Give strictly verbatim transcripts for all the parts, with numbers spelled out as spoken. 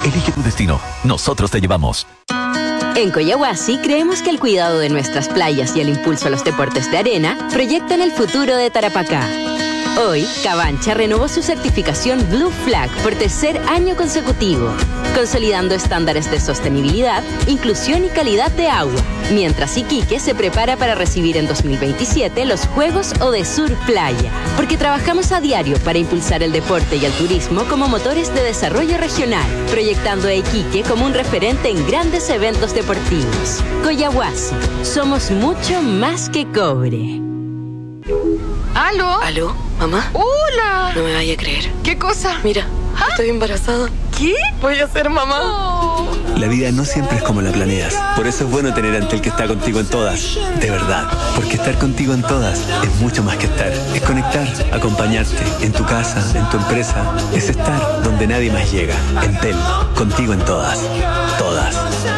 Elige tu destino. Nosotros te llevamos. En Coyahuasi creemos que el cuidado de nuestras playas y el impulso a los deportes de arena proyectan el futuro de Tarapacá. Hoy, Cabancha renovó su certificación Blue Flag por tercer año consecutivo, consolidando estándares de sostenibilidad, inclusión y calidad de agua, mientras Iquique se prepara para recibir en dos mil veintisiete los Juegos Odesur Playa, porque trabajamos a diario para impulsar el deporte y el turismo como motores de desarrollo regional, proyectando a Iquique como un referente en grandes eventos deportivos. Coyahuasi, somos mucho más que cobre. ¿Aló? ¿Aló? ¿Mamá? ¡Hola! No me vaya a creer. ¿Qué cosa? Mira, ¿Ah? estoy embarazada. ¿Qué? Voy a ser mamá. Oh. La vida no siempre es como la planeas. Por eso es bueno tener a Entel que está contigo en todas. De verdad. Porque estar contigo en todas es mucho más que estar. Es conectar, acompañarte, en tu casa, en tu empresa. Es estar donde nadie más llega. Entel, contigo en todas. Todas.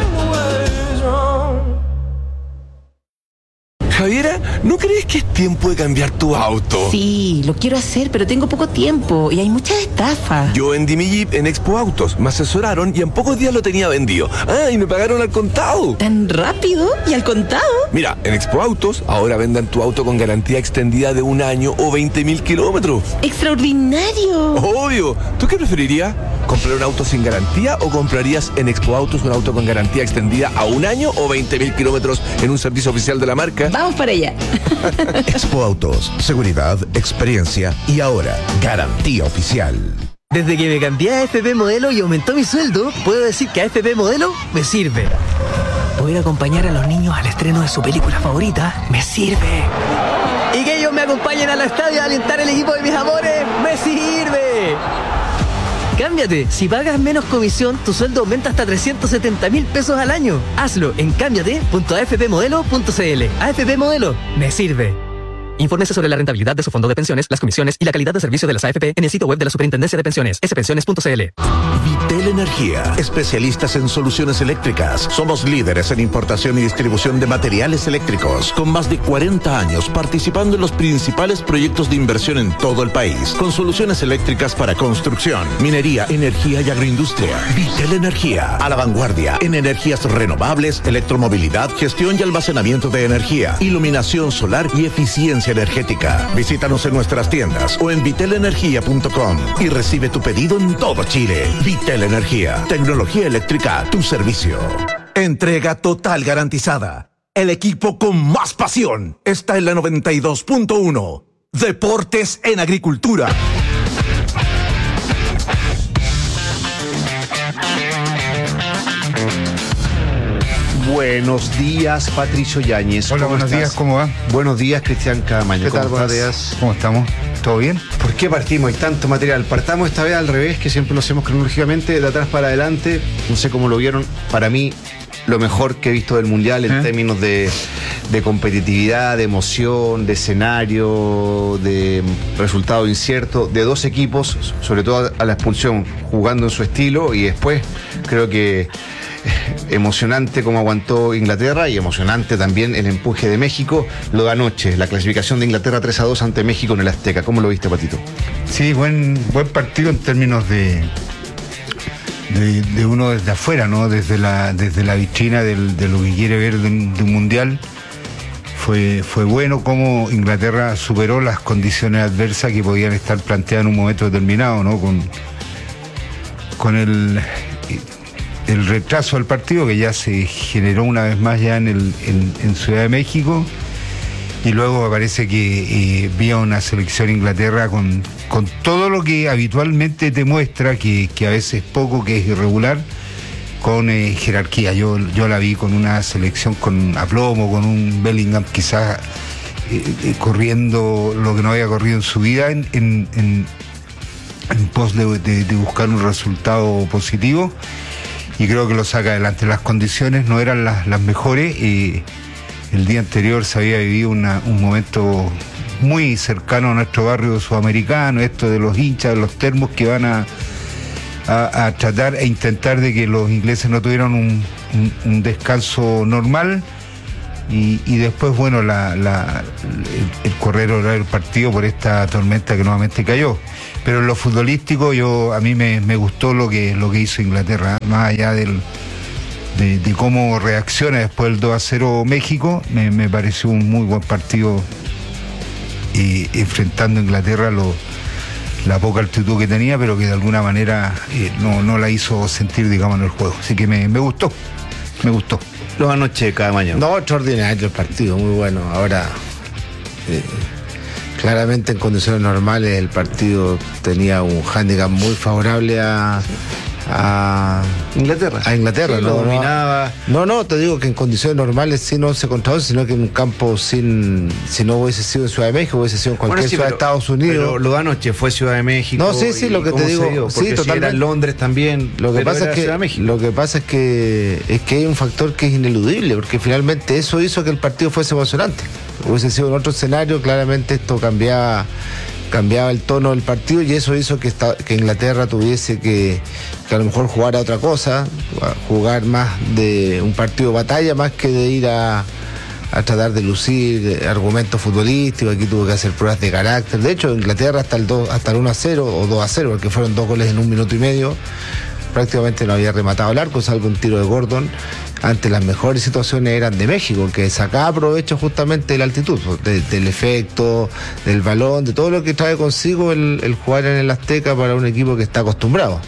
Javiera, ¿no crees que es tiempo de cambiar tu auto? Sí, lo quiero hacer, pero tengo poco tiempo y hay muchas estafas. Yo vendí mi Jeep en Expo Autos, me asesoraron y en pocos días lo tenía vendido. Ah, y me pagaron al contado. ¿Tan rápido? ¿Y al contado? Mira, en Expo Autos ahora vendan tu auto con garantía extendida de un año o veinte mil kilómetros. ¡Extraordinario! Obvio. ¿Tú qué preferirías? ¿Comprar un auto sin garantía o comprarías en Expo Autos un auto con garantía extendida a un año o veinte mil kilómetros en un servicio oficial de la marca? Vamos para allá. Expo Autos, seguridad, experiencia y ahora, garantía oficial. Desde que me cambié a A F P Modelo y aumentó mi sueldo, puedo decir que A F P Modelo me sirve. Poder acompañar a los niños al estreno de su película favorita me sirve. Y que ellos me acompañen al estadio a alentar el equipo de mis amores me sirve. Cámbiate. Si pagas menos comisión, tu sueldo aumenta hasta trescientos setenta mil pesos al año. Hazlo en cámbiate punto a f p modelo punto c l. A F P Modelo me sirve. Infórmese sobre la rentabilidad de su fondo de pensiones, las comisiones y la calidad de servicio de las A F P en el sitio web de la Superintendencia de Pensiones, s pensiones punto c l. Vitel Energía, especialistas en soluciones eléctricas. Somos líderes en importación y distribución de materiales eléctricos, con más de cuarenta años participando en los principales proyectos de inversión en todo el país, con soluciones eléctricas para construcción, minería, energía y agroindustria. Vitel Energía, a la vanguardia en energías renovables, electromovilidad, gestión y almacenamiento de energía, iluminación solar y eficiencia energética. Visítanos en nuestras tiendas o en vitel energía punto com y recibe tu pedido en todo Chile. Vitel Energía, tecnología eléctrica a tu servicio. Entrega total garantizada. El equipo con más pasión está en la noventa y dos punto uno. Deportes en Agricultura. Buenos días, Patricio Yáñez. Hola, buenos estás? días, ¿cómo va? Buenos días, Cristian Camaño. ¿Qué tal? ¿Cómo Buenos estás? días. ¿Cómo estamos? ¿Todo bien? ¿Por qué partimos? Hay tanto material. Partamos esta vez al revés, que siempre lo hacemos cronológicamente, de atrás para adelante. No sé cómo lo vieron. Para mí, lo mejor que he visto del Mundial en ¿Eh? términos de, de competitividad, de emoción, de escenario, de resultado incierto, de dos equipos, sobre todo a la expulsión, jugando en su estilo, y después creo que emocionante como aguantó Inglaterra y emocionante también el empuje de México. Lo de anoche, la clasificación de Inglaterra tres a dos ante México en el Azteca. ¿Cómo lo viste, Patito? Sí, buen, buen partido en términos de, de, de uno desde afuera, ¿no? Desde la, desde la vitrina del, de lo que quiere ver de un, de un mundial. Fue, fue bueno cómo Inglaterra superó las condiciones adversas que podían estar planteadas en un momento determinado, ¿no? Con, con el... el retraso del partido que ya se generó una vez más ya en, el, en, en Ciudad de México, y luego me parece que eh, vi a una selección Inglaterra con, con todo lo que habitualmente te muestra, que, que a veces poco, que es irregular, con eh, jerarquía. Yo, yo la vi con una selección con aplomo, con un Bellingham quizás eh, eh, corriendo lo que no había corrido en su vida en, en, en, en pos de, de, de buscar un resultado positivo. Y creo que lo saca adelante. Las condiciones no eran las, las mejores. Eh, el día anterior se había vivido una, un momento muy cercano a nuestro barrio sudamericano, esto de los hinchas, de los termos que van a, a, a tratar e intentar de que los ingleses no tuvieran un, un, un descanso normal. Y, y después, bueno, la, la, el, el correr horario del partido por esta tormenta que nuevamente cayó. Pero en lo futbolístico, yo a mí me, me gustó lo que, lo que hizo Inglaterra, más allá del, de, de cómo reacciona después del dos a cero México, me, me pareció un muy buen partido, y enfrentando a Inglaterra lo, la poca altitud que tenía, pero que de alguna manera eh, no, no la hizo sentir, digamos, en el juego. Así que me, me gustó, me gustó. Los anoche cada mañana. No, extraordinario el partido, muy bueno. Ahora, eh, claramente en condiciones normales el partido tenía un hándicap muy favorable a, a Inglaterra. A Inglaterra, sí, ¿no? Lo dominaba. No, no, te digo que en condiciones normales sí no once contra once, sino que en un campo sin, si no hubiese sido en Ciudad de México, hubiese sido en cualquier Bueno, sí, ciudad pero, de Estados Unidos. Pero lo de anoche fue Ciudad de México. No, sí, sí, lo que te digo, sí, totalmente. Si era Londres también. Lo que pasa es que lo que pasa es que es que hay un factor que es ineludible, porque finalmente eso hizo que el partido fuese emocionante. Hubiese sido en otro escenario, claramente esto cambiaba cambiaba el tono del partido, y eso hizo que, esta, que Inglaterra tuviese que, que a lo mejor jugar a otra cosa, jugar más de un partido de batalla más que de ir a, a tratar de lucir argumentos futbolísticos. Aquí tuvo que hacer pruebas de carácter. De hecho, Inglaterra hasta el, dos, hasta el uno a cero o dos a cero, porque fueron dos goles en un minuto y medio, prácticamente no había rematado el arco, salvo un tiro de Gordon. Ante las mejores situaciones eran de México, que sacaba provecho justamente de la altitud, de, del efecto, del balón, de todo lo que trae consigo el, el jugar en el Azteca para un equipo que está acostumbrado.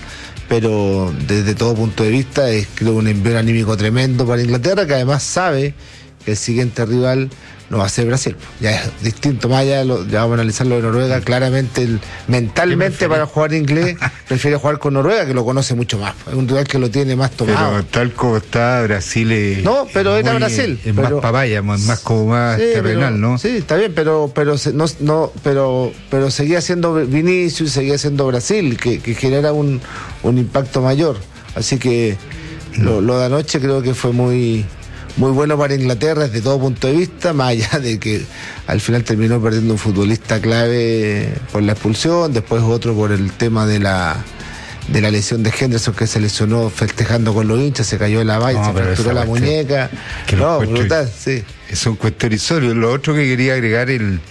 Pero desde todo punto de vista es, creo, un envío anímico tremendo para Inglaterra, que además sabe que el siguiente rival no va a ser Brasil. Ya es distinto, más allá, lo, ya vamos a analizar lo de Noruega. Claramente, el, mentalmente para jugar inglés, prefiere jugar con Noruega, que lo conoce mucho más. Es un rival que lo tiene más tomado. Pero tal como está, Brasil es. No, pero era Brasil. Es pero, más papaya, más, más como más sí, terrenal, pero, ¿no? Sí, está bien, pero pero no, no pero pero seguía siendo Vinicius, seguía siendo Brasil, que, que genera un, un impacto mayor. Así que lo, lo de anoche creo que fue muy. Muy bueno para Inglaterra desde todo punto de vista, más allá de que al final terminó perdiendo un futbolista clave por la expulsión, después otro por el tema de la de la lesión de Henderson, que se lesionó festejando con los hinchas, se cayó de la valla, no, se fracturó la muñeca. Que no, brutal, sí. Es un cuestión irrisorio. Lo otro que quería agregar, el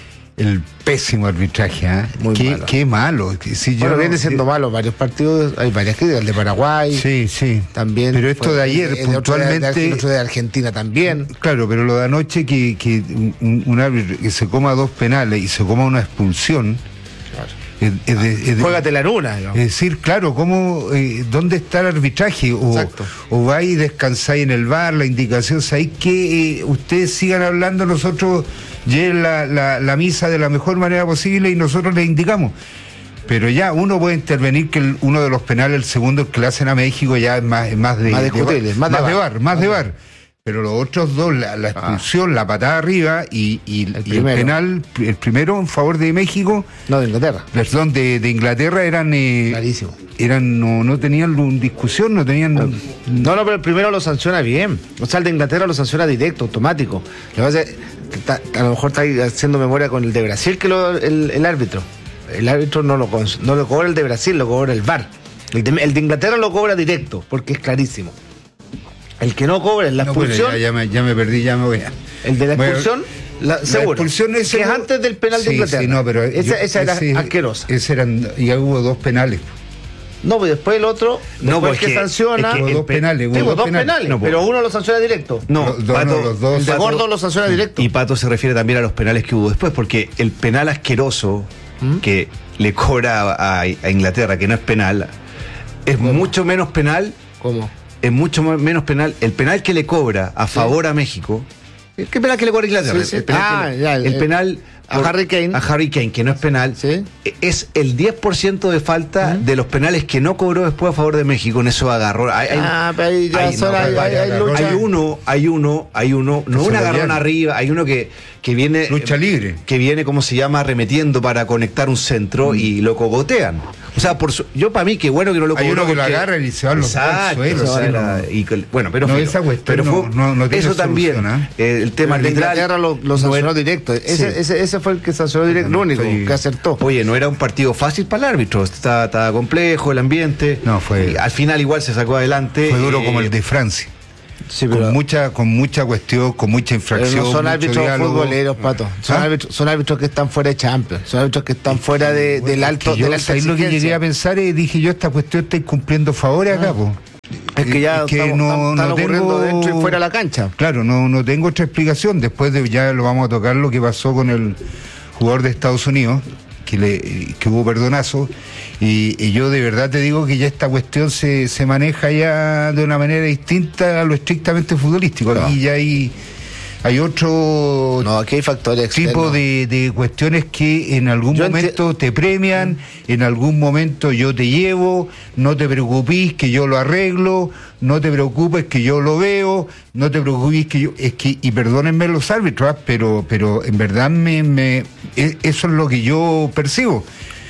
el pésimo arbitraje, ¿eh? Muy qué, malo. Qué malo. Si bueno, yo, viene siendo eh, malo varios partidos, hay varias críticas, el de Paraguay. Sí, sí. También. Pero esto de ayer, el puntualmente. Otro de, el otro de Argentina también. Claro, pero lo de anoche, que, que un, un árbitro que se coma dos penales y se coma una expulsión. Claro. Es, es de, es de, Juégate la luna, digamos. Es decir, claro, ¿cómo, eh, ¿dónde está el arbitraje? O, o vais y descansáis en el bar, la indicación, ¿sabéis que eh, ustedes sigan hablando, nosotros lleven la, la, la misa de la mejor manera posible y nosotros les indicamos? Pero ya uno puede intervenir que el, uno de los penales, el segundo, el que le hacen a México, ya es más, es más de, más, de, de, de, más, más de de bar, bar, más de bar. Pero los otros dos, la, la expulsión, ah. la patada arriba y, y, el, y el penal, el primero en favor de México. No, de Inglaterra. Perdón, de, de Inglaterra eran. Eh, Clarísimo. Eran, no, no tenían discusión, no tenían. No, no, pero el primero lo sanciona bien. O sea, el de Inglaterra lo sanciona directo, automático. Lo que pasa es que a lo mejor está haciendo memoria con el de Brasil, que lo, el, el árbitro. El árbitro no lo, no lo cobra el de Brasil, lo cobra el V A R. El de, el de Inglaterra lo cobra directo, porque es clarísimo. El que no cobra es la expulsión. No, ya, ya, me, ya me perdí, ya me voy a. El de la expulsión, la, la seguro. expulsión ese que es antes del penal sí, de Inglaterra. Sí, no, pero esa, yo, esa era ese, asquerosa. Ese eran, ya hubo dos penales. No, pues después el otro, no, después que sanciona. Es que hubo dos penales. Hubo sí, dos, dos penales, penales no, pero uno lo sanciona directo. No, los, Pato, no, los dos. El de Gordo lo sanciona directo. Y Pato se refiere también a los penales que hubo después, porque el penal asqueroso ¿Mm? que le cobra a, a Inglaterra, que no es penal, es ¿Cómo? mucho menos penal. ¿Cómo? Es mucho menos penal. El penal que le cobra a favor sí. a México. ¿Qué penal que le cobra a Inglaterra? Sí, sí. El penal, ah, que, ya, el, el penal a por, Harry Kane. A Harry Kane, que no es penal. ¿Sí? Es el diez por ciento de falta ¿Mm? de los penales que no cobró después a favor de México. En eso agarró. Hay, ah, pero ahí ya hay, son, no, hay, hay, hay, lucha. hay uno, hay uno, hay uno, no un agarrón arriba, hay uno que, que viene. Lucha libre. Que viene, ¿cómo se llama? Arremetiendo para conectar un centro mm. y lo cogotean. O sea, por su, yo para mí, qué bueno que no lo cobró. Hay uno que lo agarra y se va los al suelo. O sea, era, y, bueno, pero, no, filo, esa pero fue, no, no, no eso también, solución, ¿eh? El tema de Inglaterra lo, lo sancionó no directo. Ese, sí. ese, ese fue el que sancionó directo, lo único sí. que acertó. Oye, no era un partido fácil para el árbitro. Estaba, estaba complejo el ambiente. No, fue. Al final igual se sacó adelante. Fue duro eh, como el de Francia. Sí, pero, con mucha con mucha cuestión, con mucha infracción. Pero no son árbitros diálogo. futboleros, Pato. Son, ¿Ah? árbitros, son árbitros que están fuera de Champions. Son árbitros que están fuera de, bueno, del alto. Yo, de la alta lo que llegué a pensar y dije yo, esta cuestión está cumpliendo favores acá, po. Es que ya es que estamos, no, están no ocurriendo tengo, dentro y fuera de la cancha. Claro, no, no tengo otra explicación. Después de ya lo vamos a tocar lo que pasó con el jugador de Estados Unidos, que, le, que hubo perdonazo. Y, y yo de verdad te digo que ya esta cuestión se, se maneja ya de una manera distinta a lo estrictamente futbolístico. Aquí no. ya hay, hay otro no, aquí hay factores tipo de, de cuestiones que en algún yo momento te premian, en algún momento yo te llevo, no te preocupes que yo lo arreglo, no te preocupes que yo lo veo, no te preocupes que yo... Es que, y perdónenme los árbitros, pero, pero en verdad me, me, eso es lo que yo percibo.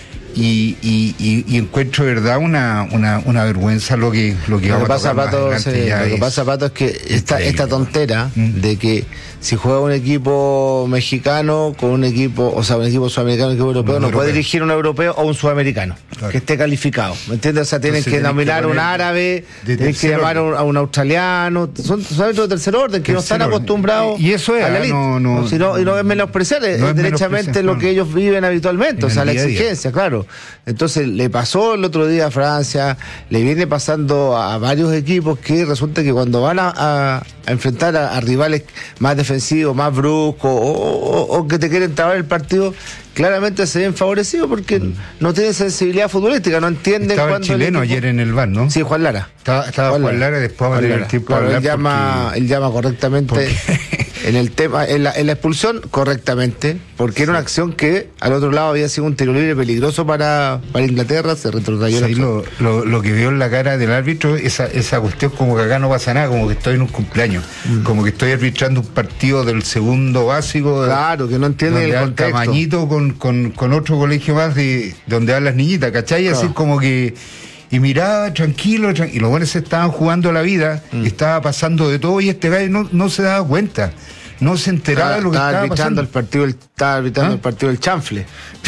Y, y, y, y encuentro de verdad una, una, una vergüenza lo que lo que, lo vamos que pasa, a Pato, sí, lo que pasa, Pato, es que esta, esta tontera mm. de que si juega un equipo mexicano con un equipo, o sea, un equipo sudamericano, un equipo europeo, no, no puede dirigir un europeo o un sudamericano claro. que esté calificado, ¿me entiendes? O sea, tienen Entonces, que nominar a un árabe, tienen que llamar a un, a un australiano, son árbitros de tercer orden que tercer no están orden. acostumbrados y eso es, a la elite. No, no, si no, y no es menospreciar, es no derechamente lo no. que ellos viven habitualmente, en o sea, la exigencia, claro. Entonces le pasó el otro día a Francia, le viene pasando a varios equipos que resulta que cuando van a, a, a enfrentar a, a rivales más defensivos, más bruscos, o, o, o que te quieren trabar el partido, claramente se ven favorecidos porque mm. no tienen sensibilidad futbolística, no entienden estaba cuándo el chileno el equipo... ayer en el bar, ¿no? Sí, Juan Lara. Estaba, estaba Juan, Juan Lara, Lara después va a tener el tiempo claro, de hablar él llama, porque... él llama correctamente porque... en el tema, en la, en la expulsión correctamente, porque sí. era una acción que al otro lado había sido un tiro libre peligroso para, para Inglaterra, se retrocedió. Sí, lo, lo, lo que veo en la cara del árbitro, esa, esa cuestión como que acá no pasa nada, como que estoy en un cumpleaños, mm. como que estoy arbitrando un partido del segundo básico. Claro, que no entienden el contexto. Tamañito con, con, con otro colegio más de donde van las niñitas, ¿cachai? Claro. Así como que... Y miraba tranquilo, tranquilo, y los buenos se estaban jugando la vida, mm. estaba pasando de todo y este gallo no, no se daba cuenta, no se enteraba de lo que estaba, estaba pasando. El partido, estaba arbitrando ¿Ah? el partido del chanfle,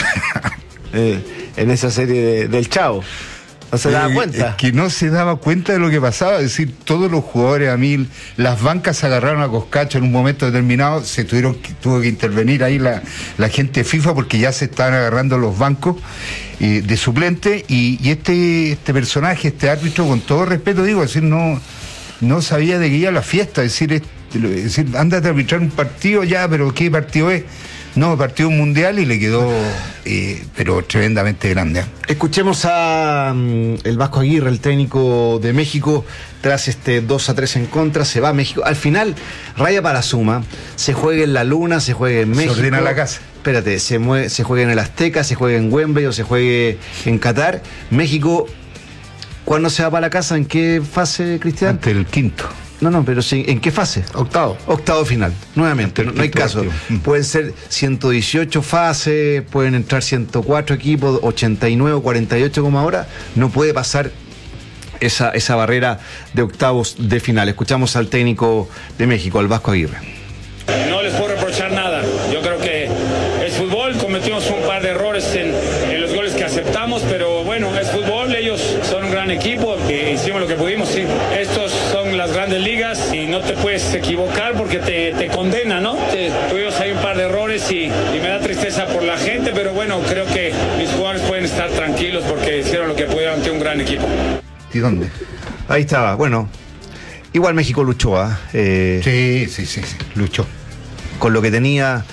eh, en esa serie de, del Chavo. No se daba cuenta. Es que no se daba cuenta de lo que pasaba, es decir, todos los jugadores a mil, las bancas se agarraron a coscacho en un momento determinado, se tuvieron que, tuvo que intervenir ahí la, la gente FIFA porque ya se estaban agarrando los bancos eh, de suplente y, y este, este personaje, este árbitro, con todo respeto digo, es decir, no, no sabía de qué iba la fiesta, es decir, es, es decir, ándate a arbitrar un partido ya, pero ¿qué partido es? No, partido mundial y le quedó, eh, pero tremendamente grande. ¿eh? Escuchemos a um, el Vasco Aguirre, el técnico de México, tras este dos a tres en contra, se va a México. Al final, raya para la suma, se juega en la Luna, se juega en México. Se ordena la casa. Espérate, se, mueve, se juega en el Azteca, se juega en Wembley o se juegue en Qatar. México, ¿cuándo se va para la casa? ¿En qué fase, Cristian? Ante el quinto. No, no, pero sí, ¿en qué fase? Octavo. Octavo final, nuevamente, no, no hay caso. Pueden ser ciento dieciocho fases, pueden entrar ciento cuatro equipos, ochenta y nueve, cuarenta y ocho como ahora. No puede pasar esa, esa barrera de octavos de final. Escuchamos al técnico de México, al Vasco Aguirre. No les puedo reprochar nada. Yo creo que es fútbol, cometimos un par de errores en, en los goles que aceptamos, pero bueno, es fútbol, ellos son un gran equipo, e hicimos lo que pudimos, sí. Estos son las grandes ligas y no te puedes equivocar porque te, te condena, ¿no? Te, tuvimos ahí un par de errores y, y me da tristeza por la gente, pero bueno, creo que mis jugadores pueden estar tranquilos porque hicieron lo que pudieron ante un gran equipo. ¿Y dónde? Ahí estaba, bueno, igual México luchó, ¿ah? ¿eh? Sí, sí, sí, sí, luchó. Con lo que tenía...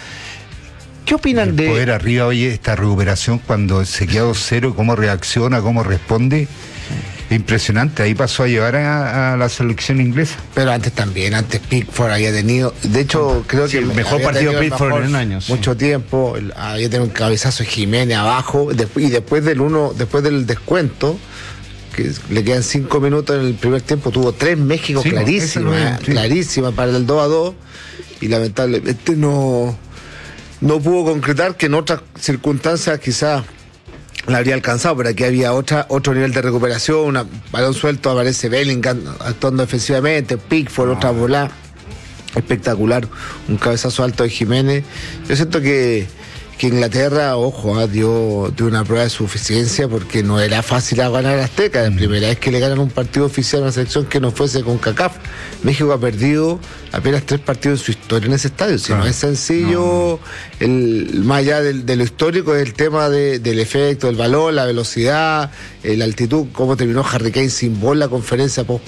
¿Qué opinan el de...? Poder arriba, oye, esta recuperación cuando se queda dos cero, cómo reacciona, cómo responde... Impresionante, ahí pasó a llevar a, a la selección inglesa. Pero antes también, antes Pickford había tenido, de hecho creo sí, que el mejor partido de Pickford en años. Mucho sí. tiempo, el, había tenido un cabezazo de Jiménez abajo, de, y después del uno, después del descuento, que le quedan cinco minutos en el primer tiempo, tuvo tres México sí, clarísimas, sí. clarísimas para el dos a dos, y lamentablemente no, no pudo concretar, que en otras circunstancias quizás la habría alcanzado, pero aquí había otra, otro nivel de recuperación, una balón suelto, aparece Bellingham actuando defensivamente, Pickford, oh. otra bola espectacular, un cabezazo alto de Jiménez. Yo siento que, que Inglaterra, ojo, ah, dio, dio una prueba de suficiencia porque no era fácil a ganar a Azteca. La primera vez que le ganan un partido oficial a una selección que no fuese con CONCACAF. México ha perdido apenas tres partidos en su historia en ese estadio. Si ah, no es sencillo, no. el, más allá de, de lo histórico, es el tema de, del efecto, del valor, la velocidad, eh, la altitud, cómo terminó Harry Kane sin bola, la conferencia post